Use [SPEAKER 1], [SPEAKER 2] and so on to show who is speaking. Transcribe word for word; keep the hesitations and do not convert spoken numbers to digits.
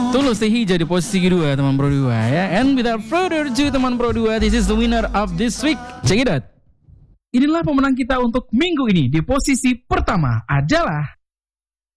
[SPEAKER 1] Tulus Teh Hijau di posisi kedua teman Pro dua ya. And without further ado teman Pro dua, this is the winner of this week. Check it out. Inilah pemenang kita untuk minggu ini. Di posisi pertama adalah